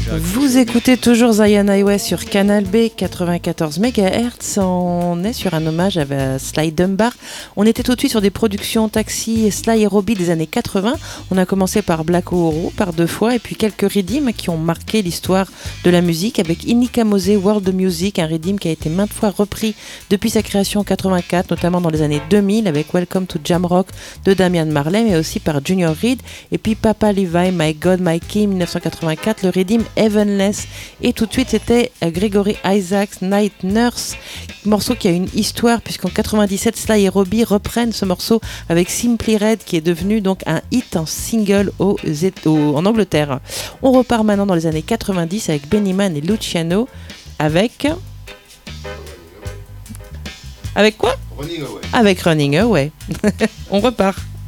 Vous écoutez toujours Zion Highway sur Canal B 94 MHz. On est sur un hommage à Sly Dunbar. On était tout de suite sur des productions Taxi, Sly et Robbie des années 80. On a commencé par Black Uhuru par 2 fois et puis quelques redeems qui ont marqué l'histoire de la musique avec Inika Mose World Music, un redeem qui a été maintes fois repris depuis sa création en 84, notamment dans les années 2000 avec Welcome to Jamrock de Damian Marley, mais aussi par Junior Reid. Et puis Papa Levi, My God, My King 1984, le redeem Heavenless. Et tout de suite c'était Gregory Isaacs, Night Nurse, morceau qui a une histoire puisqu'en 97 Sly et Robbie reprennent ce morceau avec Simply Red qui est devenu donc un hit en single en Angleterre. On repart maintenant dans les années 90 avec Benny Man et Luciano avec quoi? Running Away. Avec Running Away. On repart.